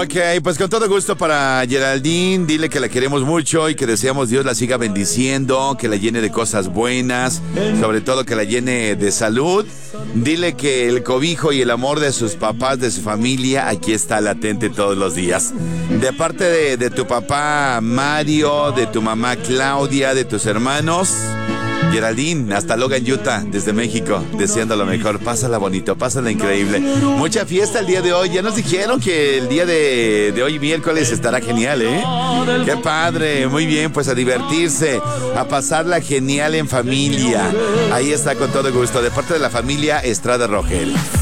Ok, pues con todo gusto para Geraldine, dile que la queremos mucho y que deseamos Dios la siga bendiciendo, que la llene de cosas buenas, sobre todo que la llene de salud. Dile que el cobijo y el amor de sus papás, de su familia, aquí está latente todos los días. De parte de tu papá Mario, de tu mamá Claudia, de tus hermanos, Geraldine, hasta Logan, Utah, desde México, deseando lo mejor. Pásala bonito, pásala increíble. Mucha fiesta el día de hoy. Ya nos dijeron que el día de hoy, miércoles, estará genial, ¿eh? ¡Qué padre! Muy bien, pues a divertirse, a pasarla genial en familia. Ahí está con todo gusto, de parte de la familia Estrada Rogel.